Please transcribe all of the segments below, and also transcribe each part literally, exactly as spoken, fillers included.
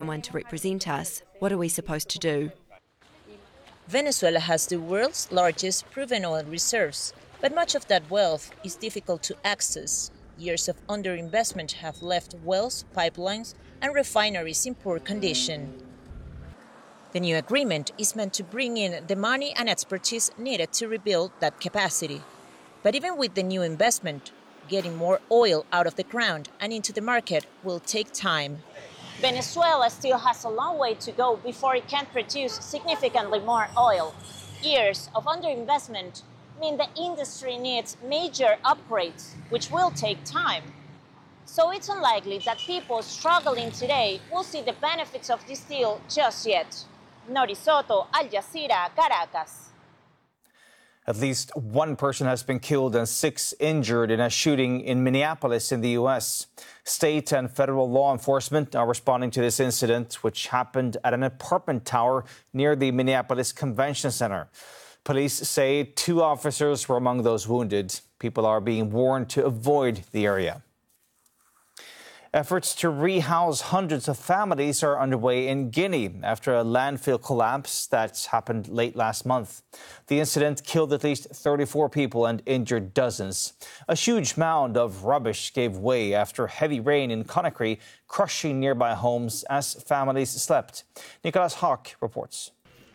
someone to represent us. What are we supposed to do? Venezuela has the world's largest proven oil reserves, but much of that wealth is difficult to access. Years of underinvestment have left wells, pipelines, and refineries in poor condition. The new agreement is meant to bring in the money and expertise needed to rebuild that capacity. But even with the new investment, getting more oil out of the ground and into the market will take time. Venezuela still has a long way to go before it can produce significantly more oil. Years of underinvestment mean the industry needs major upgrades, which will take time. So it's unlikely that people struggling today will see the benefits of this deal just yet. Nori Soto, Al Jazeera, Caracas. At least one person has been killed and six injured in a shooting in Minneapolis in the U S. State and federal law enforcement are responding to this incident, which happened at an apartment tower near the Minneapolis Convention Center. Police say two officers were among those wounded. People are being warned to avoid the area. Efforts to rehouse hundreds of families are underway in Guinea after a landfill collapse that happened late last month. The incident killed at least thirty-four people and injured dozens. A huge mound of rubbish gave way after heavy rain in Conakry, crushing nearby homes as families slept. Nicholas Hawk reports.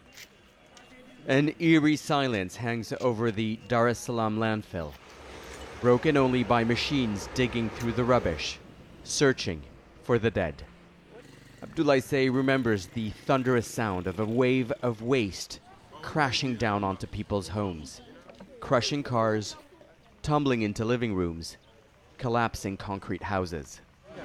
An eerie silence hangs over the Dar es Salaam landfill, broken only by machines digging through the rubbish, searching for the dead. Abdoulaye Say remembers the thunderous sound of a wave of waste crashing down onto people's homes, crushing cars, tumbling into living rooms, collapsing concrete houses.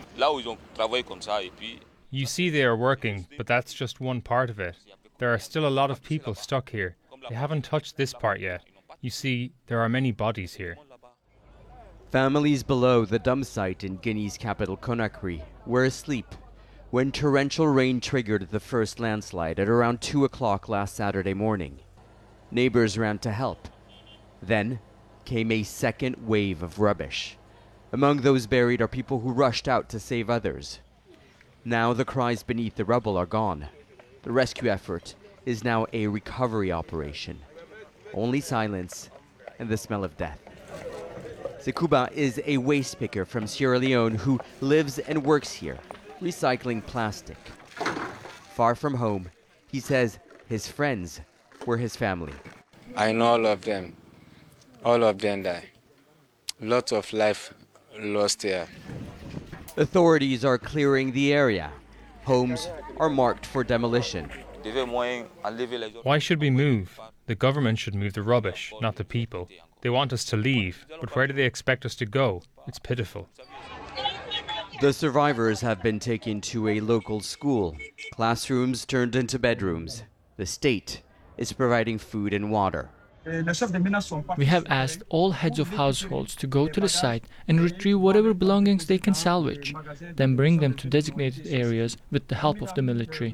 You see they are working, but that's just one part of it. There are still a lot of people stuck here. They haven't touched this part yet. You see, there are many bodies here. Families below the dump site in Guinea's capital Conakry were asleep when torrential rain triggered the first landslide at around two o'clock last Saturday morning. Neighbors ran to help. Then came a second wave of rubbish. Among those buried are people who rushed out to save others. Now the cries beneath the rubble are gone. The rescue effort is now a recovery operation. Only silence and the smell of death. Sekuba is a waste picker from Sierra Leone who lives and works here, recycling plastic. Far from home, he says his friends were his family. I know all of them. All of them died. Lots of life lost here. Authorities are clearing the area. Homes are marked for demolition. Why should we move? The government should move the rubbish, not the people. They want us to leave, but where do they expect us to go? It's pitiful. The survivors have been taken to a local school. Classrooms turned into bedrooms. The state is providing food and water. We have asked all heads of households to go to the site and retrieve whatever belongings they can salvage, then bring them to designated areas with the help of the military.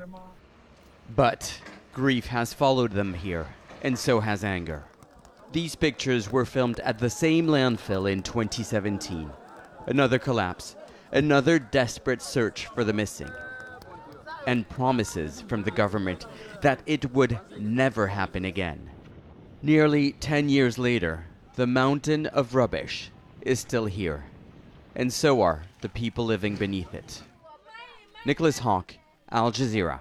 But grief has followed them here, and so has anger. These pictures were filmed at the same landfill in twenty seventeen. Another collapse, another desperate search for the missing, and promises from the government that it would never happen again. Nearly ten years later, the mountain of rubbish is still here, and so are the people living beneath it. Nicholas Hawk, Al Jazeera.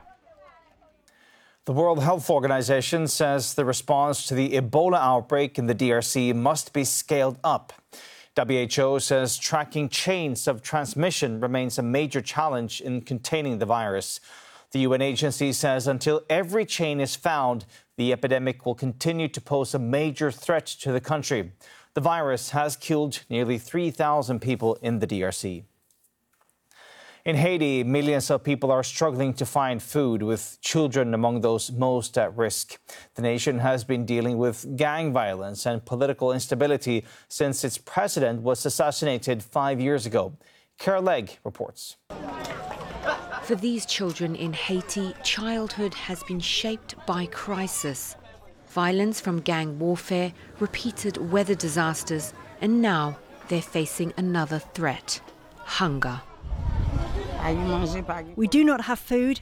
The World Health Organization says the response to the Ebola outbreak in the D R C must be scaled up. W H O says tracking chains of transmission remains a major challenge in containing the virus. The U N agency says until every chain is found, the epidemic will continue to pose a major threat to the country. The virus has killed nearly three thousand people in the D R C. In Haiti, millions of people are struggling to find food, with children among those most at risk. The nation has been dealing with gang violence and political instability since its president was assassinated five years ago. Kara Legg reports. For these children in Haiti, childhood has been shaped by crisis. Violence from gang warfare, repeated weather disasters, and now they're facing another threat: hunger. We do not have food,